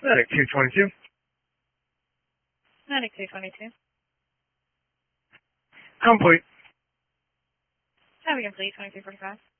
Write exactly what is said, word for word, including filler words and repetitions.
Medic two twenty-two. Medic two twenty-two. Complete. Have a complete twenty-two forty-five.